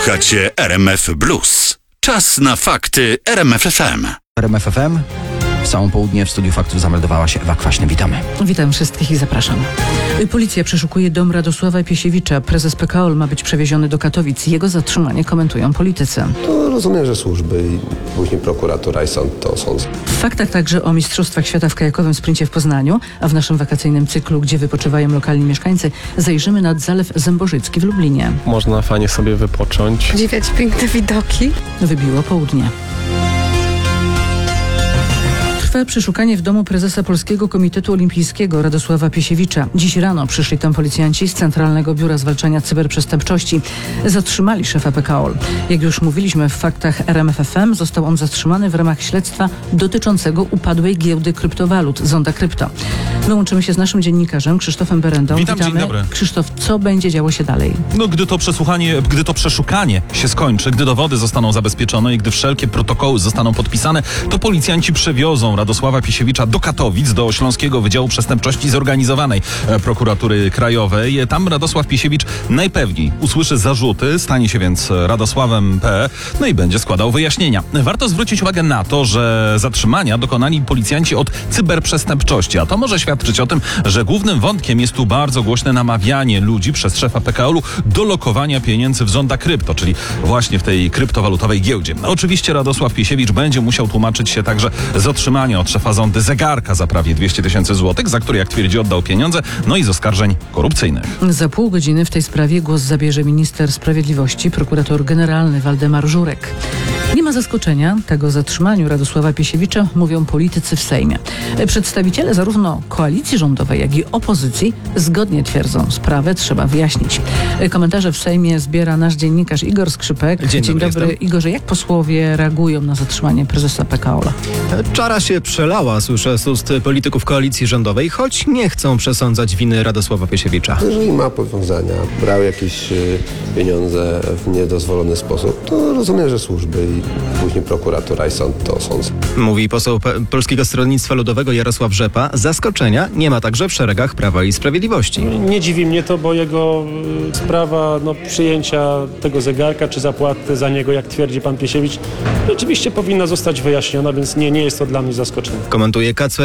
Słuchacie RMF Blues. Czas na fakty RMF FM. RMF FM. W całą południe w studiu faktów zameldowała się Ewa Kwaśny. Witamy. Witam wszystkich i zapraszam. Policja przeszukuje dom Radosława Piesiewicza. Prezes PKOL ma być przewieziony do Katowic. Jego zatrzymanie komentują politycy. To rozumiem, że służby i później prokuratura i sąd to sądzą. W faktach także o Mistrzostwach Świata w kajakowym sprincie w Poznaniu, a w naszym wakacyjnym cyklu, gdzie wypoczywają lokalni mieszkańcy, zajrzymy nad Zalew Zębożycki w Lublinie. Można fajnie sobie wypocząć. Podziwiać piękne widoki. Wybiło południe. Trwa przeszukanie w domu prezesa Polskiego Komitetu Olimpijskiego Radosława Piesiewicza. Dziś rano przyszli tam policjanci z Centralnego Biura Zwalczania Cyberprzestępczości. Zatrzymali szefa PKOL. Jak już mówiliśmy w faktach RMF FM, został on zatrzymany w ramach śledztwa dotyczącego upadłej giełdy kryptowalut Zonda Krypto. Wyłączymy się z naszym dziennikarzem Krzysztofem Berendą. Witam, dzień dobry. Krzysztof, co będzie działo się dalej? Gdy to przeszukanie się skończy, gdy dowody zostaną zabezpieczone i gdy wszelkie protokoły zostaną podpisane, to policjanci przewiozą Radosława Piesiewicza do Katowic, do Śląskiego Wydziału Przestępczości Zorganizowanej Prokuratury Krajowej. Tam Radosław Piesiewicz najpewniej usłyszy zarzuty, stanie się więc Radosławem P., no i będzie składał wyjaśnienia. Warto zwrócić uwagę na to, że zatrzymania dokonali policjanci od cyberprzestępczości, a to może świadczyć o tym, że głównym wątkiem jest tu bardzo głośne namawianie ludzi przez szefa PKOL-u do lokowania pieniędzy w Zonda Krypto, czyli właśnie w tej kryptowalutowej giełdzie. Oczywiście Radosław Piesiewicz będzie musiał tłumaczyć się także z otrzymania od szefa Zondy zegarka za prawie 200 000 złotych, za który, jak twierdzi, oddał pieniądze, no i z oskarżeń korupcyjnych. Za pół godziny w tej sprawie głos zabierze minister sprawiedliwości, prokurator generalny Waldemar Żurek. Nie ma zaskoczenia, tego zatrzymaniu Radosława Piesiewicza mówią politycy w Sejmie. Przedstawiciele zarówno koalicji rządowej, jak i opozycji zgodnie twierdzą, sprawę trzeba wyjaśnić. Komentarze w Sejmie zbiera nasz dziennikarz Igor Skrzypek. Dzień dobry. Igorze, jak posłowie reagują na zatrzymanie prezesa PKOL-a? Czara się przelała, słyszę z ust polityków koalicji rządowej, choć nie chcą przesądzać winy Radosława Piesiewicza. Jeżeli ma powiązania, brał jakieś pieniądze w niedozwolony sposób, to rozumiem, że służby i później prokuratura i sąd to sądzą. Mówi poseł Polskiego Stronnictwa Ludowego Jarosław Rzepa. Zaskoczenia nie ma także w szeregach Prawa i Sprawiedliwości. Nie dziwi mnie to, bo jego sprawa przyjęcia tego zegarka czy zapłaty za niego, jak twierdzi pan Piesiewicz, rzeczywiście powinna zostać wyjaśniona, więc nie jest to dla mnie zaskoczenie. Komentuje Kacper